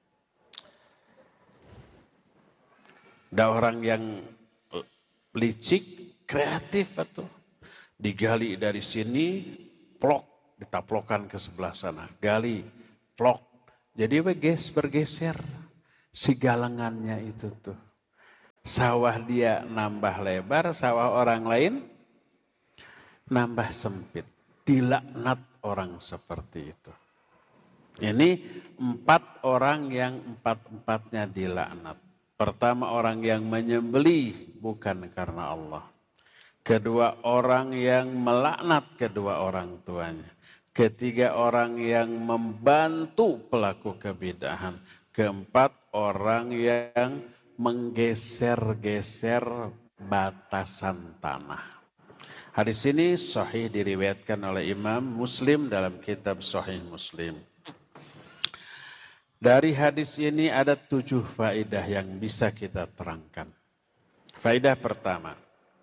Ada orang yang licik, kreatif atau digali dari sini, plok, ditaplokan ke sebelah sana. Gali, plok. Jadi bergeser si galengannya itu tuh. Sawah dia nambah lebar, sawah orang lain nambah sempit. Dilaknat orang seperti itu. Ini empat orang yang empat-empatnya dilaknat. Pertama, orang yang menyembelih bukan karena Allah. Kedua, orang yang melaknat kedua orang tuanya. Ketiga, orang yang membantu pelaku kebid'ahan. Keempat, orang yang menggeser-geser batasan tanah. Hadis ini sahih diriwayatkan oleh Imam Muslim dalam kitab Sahih Muslim. Dari hadis ini ada tujuh faedah yang bisa kita terangkan. Faedah pertama,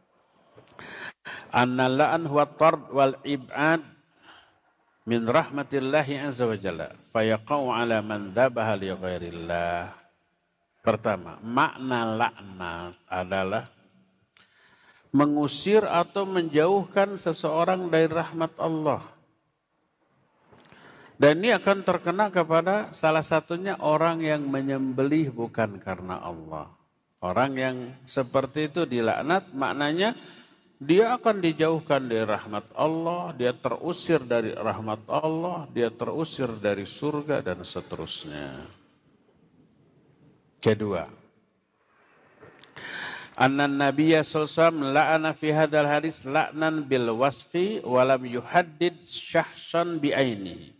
anna la'an huwa tard wal ib'ad min rahmatillahi azza wa jalla fayaqau ala man dhabaha li ghairillah. Pertama, makna laknat adalah mengusir atau menjauhkan seseorang dari rahmat Allah. Dan ini akan terkena kepada salah satunya orang yang menyembelih bukan karena Allah. Orang yang seperti itu dilaknat, maknanya dia akan dijauhkan dari rahmat Allah, dia terusir dari rahmat Allah, dia terusir dari surga dan seterusnya. Kedua, anna Nabiya sallallahu alaihi wasallam la'ana fi hadzal hadis la'nan bil wasfi wa lam yuhaddid syahsan bi ainihi.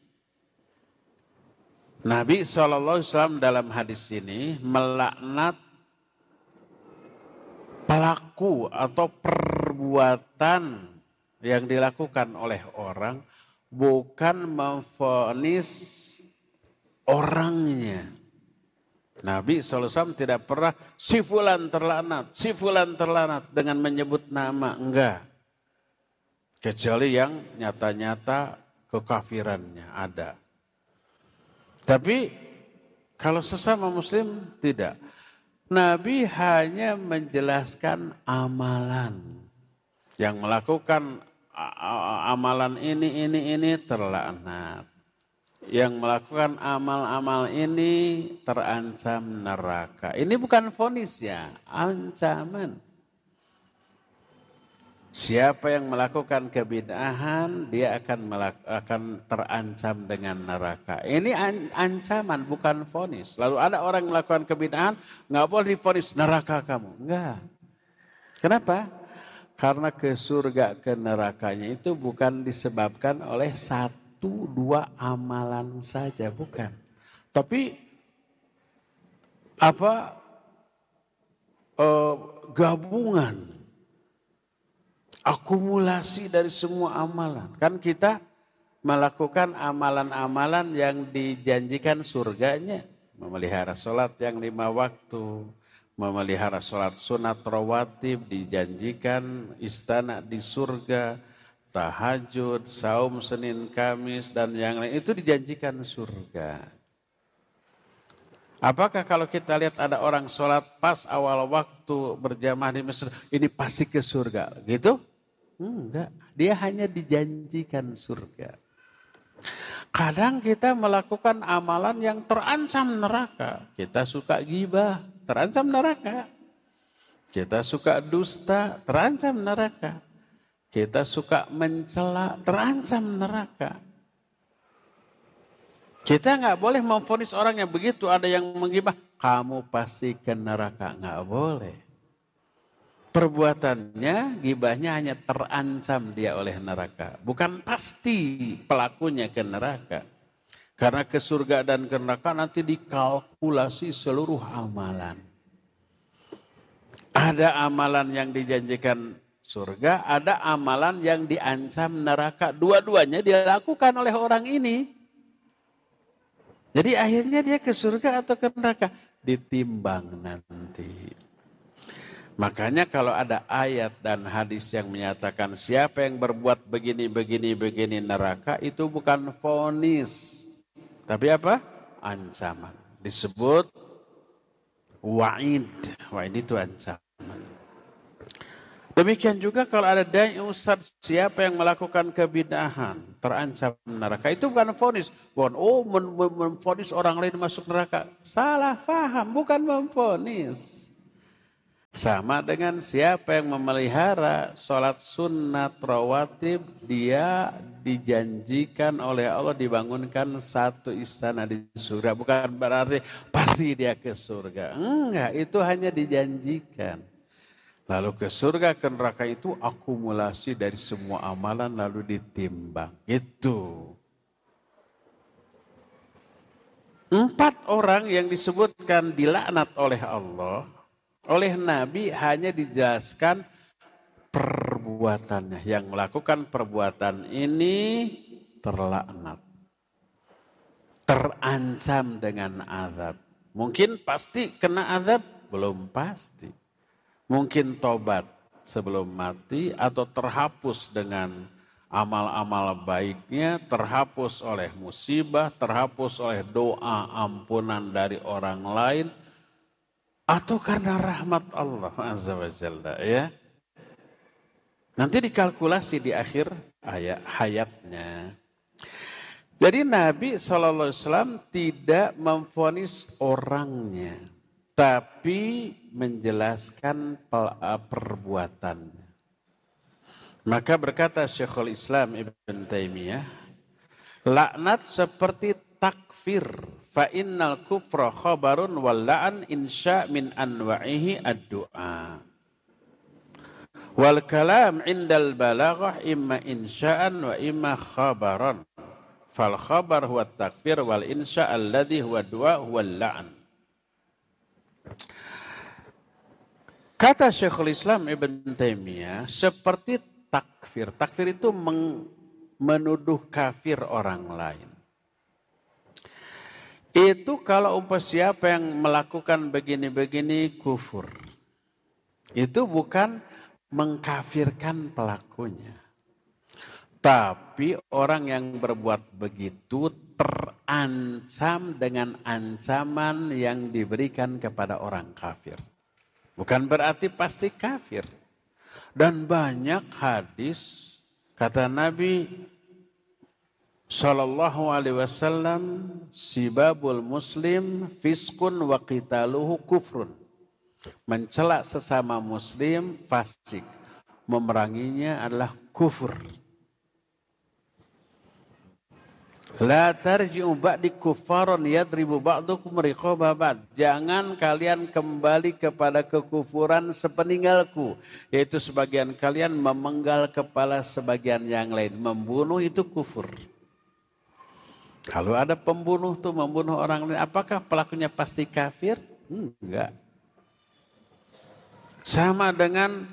Nabi sallallahu alaihi wasallam dalam hadis ini melaknat pelaku atau perbuatan yang dilakukan oleh orang, bukan memvonis orangnya. Nabi shallallahu alaihi wasallam tidak pernah si fulan terlaknat, si fulan terlaknat dengan menyebut nama, enggak. Kecuali yang nyata-nyata kekafirannya ada. Tapi kalau sesama muslim tidak. Nabi hanya menjelaskan amalan. Yang melakukan amalan ini, ini, ini terlaknat. Yang melakukan amal-amal ini terancam neraka. Ini bukan vonis ya, ancaman. Siapa yang melakukan kebid'ahan, dia akan melak- akan terancam dengan neraka. Ini an- ancaman, bukan vonis. Lalu ada orang yang melakukan kebid'ahan, nggak boleh divonis neraka kamu. Enggak. Kenapa? Karena ke surga, ke nerakanya itu bukan disebabkan oleh satu Satu dua amalan saja, bukan. Tapi apa eh, gabungan, akumulasi dari semua amalan. Kan kita melakukan amalan-amalan yang dijanjikan surganya. Memelihara sholat yang lima waktu, memelihara sholat sunat rawatib, dijanjikan istana di surga. Tahajud, saum Senin Kamis dan yang lain itu dijanjikan surga. Apakah kalau kita lihat ada orang sholat pas awal waktu berjamaah di masjid, ini pasti ke surga gitu? Enggak, dia hanya dijanjikan surga. Kadang kita melakukan amalan yang terancam neraka. Kita suka ghibah, terancam neraka. Kita suka dusta, terancam neraka. Kita suka mencela, terancam neraka. Kita nggak boleh memvonis orang yang begitu. Ada yang menggibah, kamu pasti ke neraka. Nggak boleh. Perbuatannya, gibahnya hanya terancam dia oleh neraka. Bukan pasti pelakunya ke neraka. Karena ke surga dan ke neraka nanti dikalkulasi seluruh amalan. Ada amalan yang dijanjikan surga, ada amalan yang diancam neraka. Dua-duanya dilakukan oleh orang ini. Jadi akhirnya dia ke surga atau ke neraka? Ditimbang nanti. Makanya kalau ada ayat dan hadis yang menyatakan siapa yang berbuat begini, begini, begini neraka, itu bukan vonis. Tapi apa? Ancaman. Disebut wa'id. Wa'id itu ancaman. Demikian juga kalau ada dai ustaz, siapa yang melakukan kebid'ahan terancam neraka. Itu bukan vonis. Bukan, oh memvonis orang lain masuk neraka. Salah faham, bukan memvonis. Sama dengan siapa yang memelihara sholat sunat rawatib, dia dijanjikan oleh Allah dibangunkan satu istana di surga. Bukan berarti pasti dia ke surga. Enggak, itu hanya dijanjikan. Lalu ke surga, ke neraka itu akumulasi dari semua amalan lalu ditimbang. Itu. Empat orang yang disebutkan dilaknat oleh Allah, oleh Nabi hanya dijelaskan perbuatannya. Yang melakukan perbuatan ini terlaknat. Terancam dengan azab. Mungkin pasti kena azab? Belum pasti. Mungkin tobat sebelum mati atau terhapus dengan amal-amal baiknya, terhapus oleh musibah, terhapus oleh doa ampunan dari orang lain, atau karena rahmat Allah Azza wa Jalla, ya. Nanti dikalkulasi di akhir ayat hayatnya. Jadi Nabi shallallahu alaihi wasallam tidak memvonis orangnya, tapi menjelaskan perbuatannya. Maka berkata Syekhul Islam Ibn Taimiyah, laknat seperti takfir, fa innal kufra khabarun wal la'an insya min anwa'ihi ad-du'a. Wal kalam indal balaghah imma insya'an wa imma khabaran. Fal khabar huwa takfir wal insya' alladhi huwa du'a huwa la'an. Kata Syekhul Islam Ibn Taimiyah, seperti takfir. Takfir itu meng, menuduh kafir orang lain. Itu kalau umpah siapa yang melakukan begini-begini kufur. Itu bukan mengkafirkan pelakunya. Tapi orang yang berbuat begitu terancam dengan ancaman yang diberikan kepada orang kafir. Bukan berarti pasti kafir. Dan banyak hadis kata Nabi Sallallahu alaihi wasallam, sibabul muslim fiskun wa qitaluhu kufrun. Mencela sesama muslim fasik. Memeranginya adalah kufur. La tarji'u ba'di kuffaron yadribu ba'dukum riqaba ba'd. Jangan kalian kembali kepada kekufuran sepeninggalku. Yaitu sebagian kalian memenggal kepala sebagian yang lain. Membunuh itu kufur. Kalau ada pembunuh tuh membunuh orang lain, apakah pelakunya pasti kafir? Enggak. Sama dengan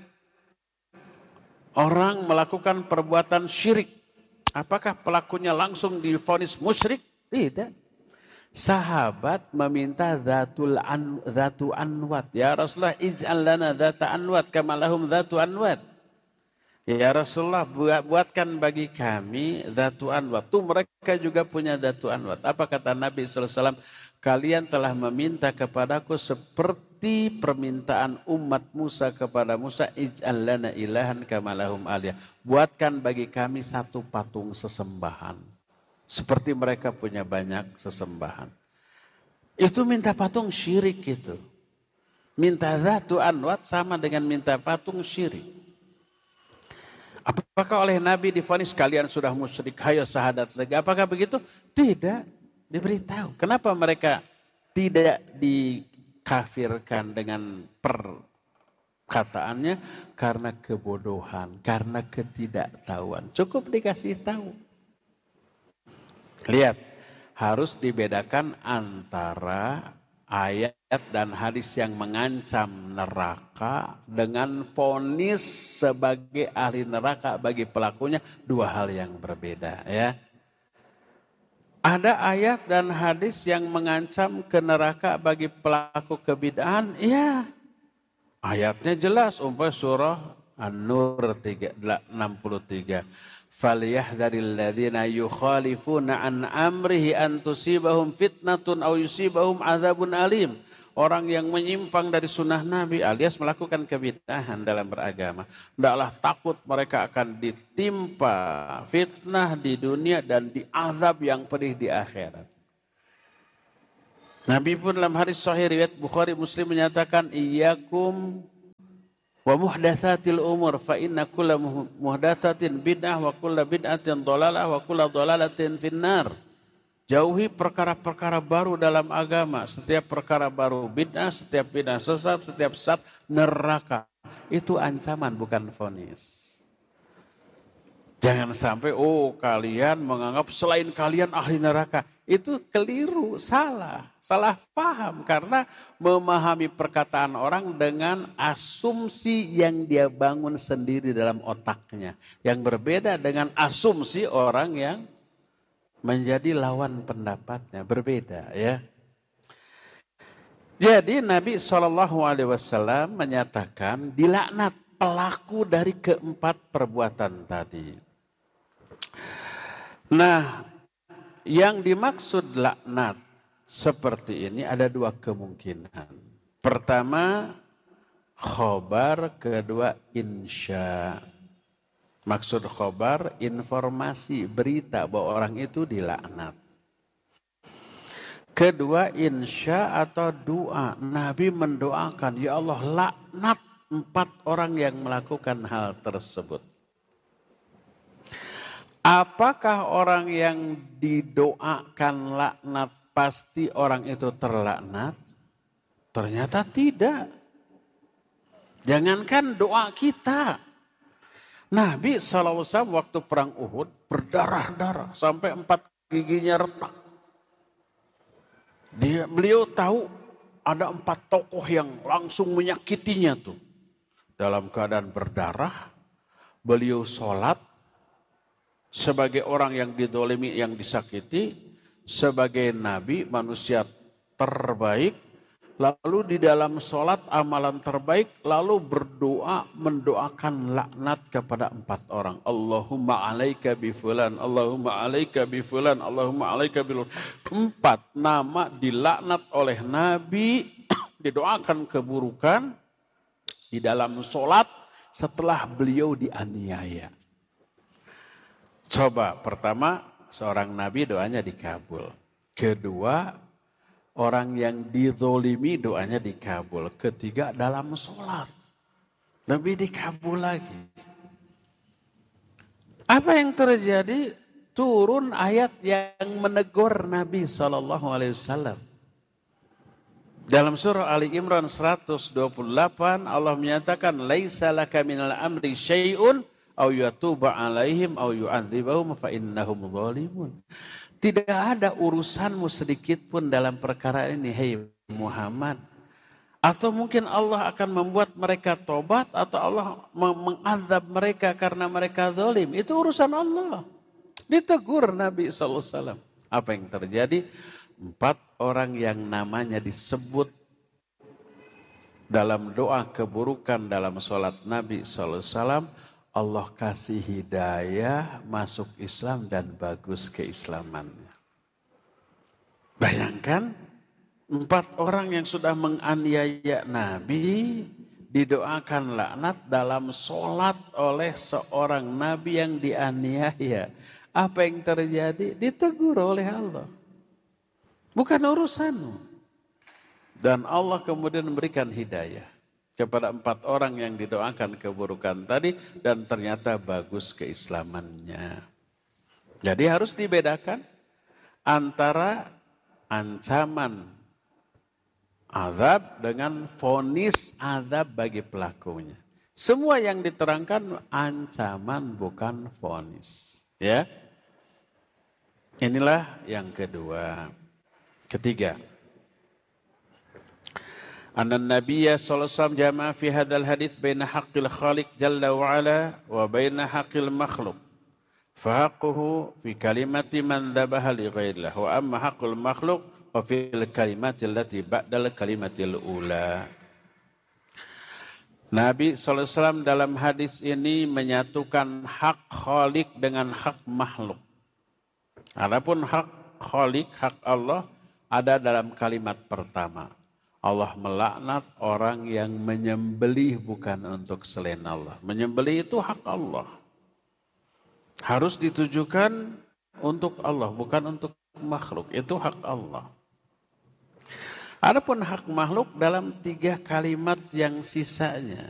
orang melakukan perbuatan syirik. Apakah pelakunya langsung divonis musyrik? Tidak. Sahabat meminta zatul an, zatu anwat. Ya Rasulullah, ij'al lana zata anwat kama lahum zatu anwat. Ya Rasulullah, buat, buatkan bagi kami zatu anwat. Tuh mereka juga punya zatu anwat. Apa kata Nabi shallallahu alaihi wasallam? Kalian telah meminta kepadaku seperti permintaan umat Musa kepada Musa, ij'al lana ilahan kama lahum aliyah. Buatkan bagi kami satu patung sesembahan. Seperti mereka punya banyak sesembahan. Itu minta patung syirik itu. Minta zatu anwat sama dengan minta patung syirik. Apakah oleh Nabi divonis kalian sudah musyrik, hayo syahadat lagi? Apakah begitu? Tidak. Diberitahu. Kenapa mereka tidak dikafirkan dengan perkataannya? Karena kebodohan, karena ketidaktahuan. Cukup dikasih tahu. Lihat, harus dibedakan antara ayat dan hadis yang mengancam neraka dengan vonis sebagai ahli neraka bagi pelakunya, dua hal yang berbeda, ya. Ada ayat dan hadis yang mengancam ke neraka bagi pelaku kebid'ahan, iya. Ayatnya jelas, umpama surah An-Nur enam puluh tiga. Falyahdharil ladzina yukhalifuna an amrihi an tusibahum fitnatun aw yusibahum adzabun alim. Orang yang menyimpang dari sunnah Nabi alias melakukan kebid'ahan dalam beragama, hendaklah takut mereka akan ditimpa fitnah di dunia dan diazab yang pedih di akhirat. Nabi pun dalam hadis sahih riwayat Bukhari Muslim menyatakan, iyyakum Wa muhdatsatil umur fa inna kulla muhdatsatin bid'ah wa kulla bid'atin dhalalah wa kulla dhalalatin finnar. Jauhi perkara-perkara baru dalam agama. Setiap perkara baru bid'ah, setiap bid'ah sesat, setiap sesat neraka. Itu ancaman bukan vonis. Jangan sampai oh kalian menganggap selain kalian ahli neraka. Itu keliru, salah, salah paham. Karena memahami perkataan orang dengan asumsi yang dia bangun sendiri dalam otaknya. Yang berbeda dengan asumsi orang yang menjadi lawan pendapatnya, berbeda ya. Jadi Nabi shallallahu alaihi wasallam menyatakan dilaknat pelaku dari keempat perbuatan tadi. Nah, yang dimaksud laknat seperti ini ada dua kemungkinan. Pertama, khobar, kedua insya. Maksud khobar, informasi, berita bahwa orang itu dilaknat. Kedua, insya atau doa. Nabi mendoakan, ya Allah laknat empat orang yang melakukan hal tersebut. Apakah orang yang didoakan laknat pasti orang itu terlaknat? Ternyata tidak. Jangankan doa kita. Nabi shallallahu alaihi wasallam waktu perang Uhud berdarah-darah sampai empat giginya retak. Dia, beliau tahu ada empat tokoh yang langsung menyakitinya tuh. Dalam keadaan berdarah, beliau sholat sebagai orang yang didolimi, yang disakiti, sebagai nabi, manusia terbaik. Lalu di dalam sholat amalan terbaik, lalu berdoa mendoakan laknat kepada empat orang. Allahumma alaika bifulan, Allahumma alaika bifulan, Allahumma alaika bifulan. Empat nama dilaknat oleh Nabi, didoakan keburukan di dalam sholat setelah beliau dianiaya. Coba pertama seorang Nabi doanya dikabul. Kedua, orang yang dizolimi doanya dikabul. Ketiga dalam sholat. Lebih dikabul lagi. Apa yang terjadi? Turun ayat yang menegur Nabi shallallahu alaihi wasallam. Dalam surah Ali Imran seratus dua puluh delapan Allah menyatakan laisa laka minal amri syai'un aw yatuba alaihim aw yu'adzibahum fa innahum zalimun. Tidak ada urusanmu sedikit pun dalam perkara ini, hai Muhammad. Atau mungkin Allah akan membuat mereka tobat atau Allah mengazab mereka karena mereka zalim. Itu urusan Allah. Ditegur Nabi shallallahu alaihi wasallam. Apa yang terjadi? Empat orang yang namanya disebut dalam doa keburukan dalam sholat Nabi shallallahu alaihi wasallam. Allah kasih hidayah, masuk Islam dan bagus keislamannya. Bayangkan, empat orang yang sudah menganiaya Nabi, didoakan laknat dalam sholat oleh seorang Nabi yang dianiaya. Apa yang terjadi? Ditegur oleh Allah. Bukan urusanmu. Dan Allah kemudian memberikan hidayah kepada empat orang yang didoakan keburukan tadi dan ternyata bagus keislamannya. Jadi harus dibedakan antara ancaman azab dengan vonis azab bagi pelakunya. Semua yang diterangkan ancaman bukan vonis. Ya. Inilah yang kedua. Ketiga. Anna Nabiya sallallahu alaihi wasallam jama'a fi hadzal hadits baina haqqil khaliq jalla wa ala wa baina haqqil makhluq. Fa haqquhu fi kalimati man dhabaha li ghairillah wa amma haqqul makhluq wa fil kalimati allati ba'dal kalimatil ula. Nabi sallallahu alaihi wasallam dalam hadis ini menyatukan hak khaliq dengan hak makhluk. Adapun hak khaliq, hak Allah ada dalam kalimat pertama. Allah melaknat orang yang menyembelih bukan untuk selain Allah. Menyembelih itu hak Allah. Harus ditujukan untuk Allah, bukan untuk makhluk. Itu hak Allah. Adapun hak makhluk dalam tiga kalimat yang sisanya.